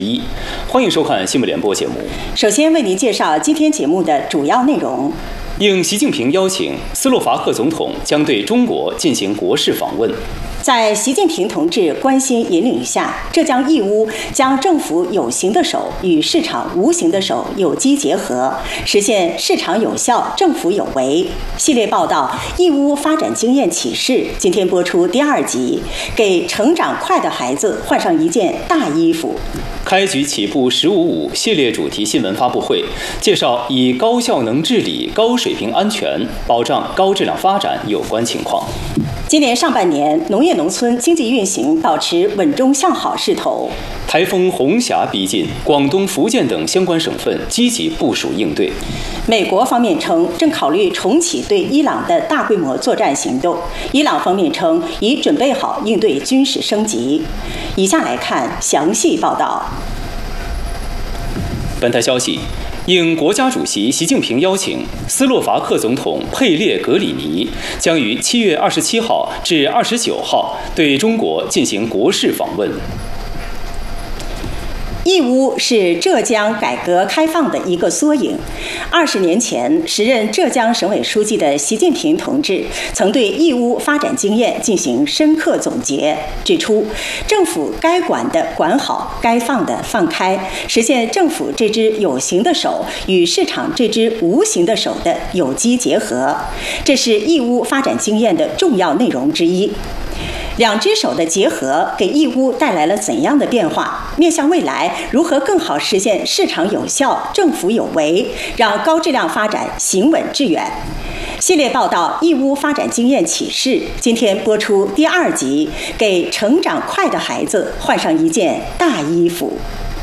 欢迎收看新闻联播节目。 首先为您介绍今天节目的主要内容。 应习近平邀请，斯洛伐克总统将对中国进行国事访问。 在习近平同志关心引领下，浙江义乌将政府有形的手与市场无形的手有机结合，实现市场有效、政府有为。系列报道《义乌发展经验启示》今天播出第2集，给成长快的孩子换上一件大衣服。 开局起步15.5系列主题新闻发布会，介绍以高效能治理、高水平安全保障高质量发展有关情况。 今年上半年，农业农村经济运行保持稳中向好势头。 台风红霞逼近，广东、福建等相关省份积极部署应对。 美国方面称，正考虑重启对伊朗的大规模作战行动。伊朗方面称，已准备好应对军事升级。以下来看详细报道。 本台消息。应国家主席习近平邀请，斯洛伐克总统佩列格里尼将于7月27号至29号对中国进行国事访问。 义乌是浙江改革开放的一个缩影。20年前，时任浙江省委书记的习近平同志曾对义乌发展经验进行深刻总结，指出政府该管的管好，该放的放开，实现政府这只有形的手与市场这只无形的手的有机结合，这是义乌发展经验的重要内容之一。两只手的结合给义乌带来了怎样的变化？面向未来，如何更好实现市场有效、政府有为，让高质量发展行稳致远？系列报道《义乌发展经验启示》今天播出第2集，给成长快的孩子换上一件大衣服。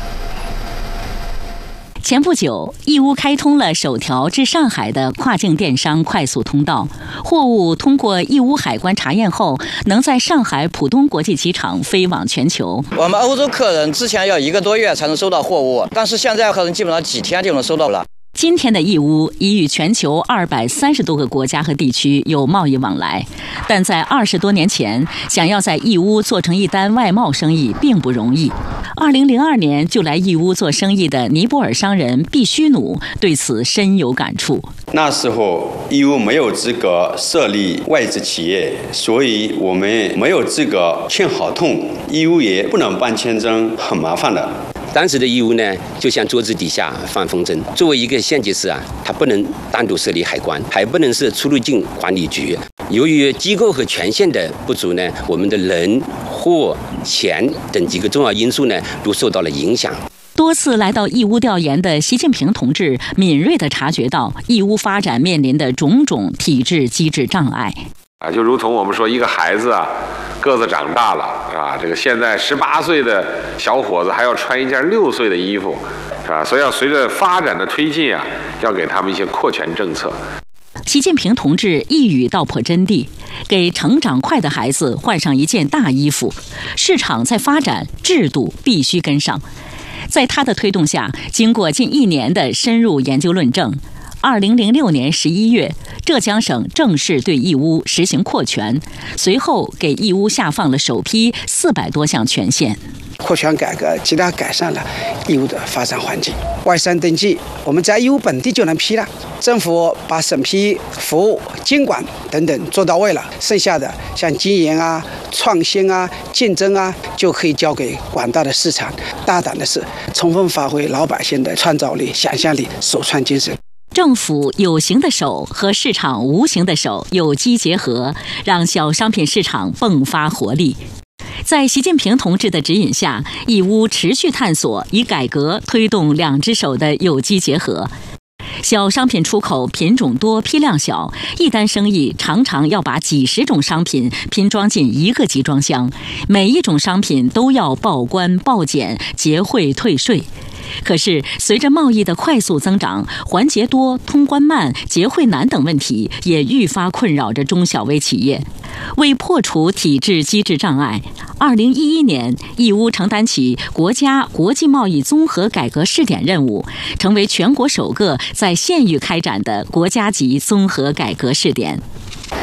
前不久，义乌开通了首条至上海的跨境电商快速通道，货物通过义乌海关查验后，能在上海浦东国际机场飞往全球。 我们欧洲客人之前要1个多月才能收到货物，但是现在客人基本上几天就能收到了。 今天的义乌已与全球230多个国家和地区有贸易往来，但在20多年前，想要在义乌做成一单外贸生意并不容易。2002年就来义乌做生意的尼泊尔商人毕须努对此深有感触。 那时候义乌没有资格设立外资企业，所以我们没有资格签合同，义乌也不能办签证，很麻烦的。 当时的义乌呢，就像桌子底下放风筝。作为一个县级市啊，它不能单独设立海关，还不能是出入境管理局。由于机构和权限的不足呢，我们的人、货、钱等几个重要因素呢，都受到了影响。 多次来到义乌调研的习近平同志敏锐地察觉到义乌发展面临的种种体制机制障碍。 就如同我们说，一个孩子啊，个子长大了啊，这个现在18岁的小伙子还要穿一件6岁的衣服，是吧？所以要随着发展的推进啊，要给他们一些扩权政策。 习近平同志一语道破真谛，给成长快的孩子换上一件大衣服。市场在发展，制度必须跟上。在他的推动下，经过近1年的深入研究论证，2006年11月，浙江省正式对义乌实行扩权，随后给义乌下放了首批400多项权限。 扩权改革极大改善了义乌的发展环境。外商登记我们在义乌本地就能批了，政府把审批、服务、监管等等做到位了，剩下的像经营啊、创新啊、竞争啊，就可以交给广大的市场。大胆的是，充分发挥老百姓的创造力、想象力、首创精神。 政府有形的手和市场无形的手有机结合，让小商品市场迸发活力。在习近平同志的指引下，义乌持续探索以改革推动两只手的有机结合。小商品出口品种多、批量小，一单生意常常要把几十种商品拼装进一个集装箱，每一种商品都要报关、报检、结汇、退税。可是，随着贸易的快速增长，环节多、通关慢、结汇难等问题也愈发困扰着中小微企业。为破除体制机制障碍，2011年，义乌承担起国家国际贸易综合改革试点任务，成为全国首个在县域开展的国家级综合改革试点。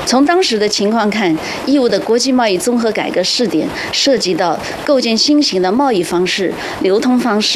从当时的情况看，义乌的国际贸易综合改革试点涉及到构建新型的贸易方式、流通方式。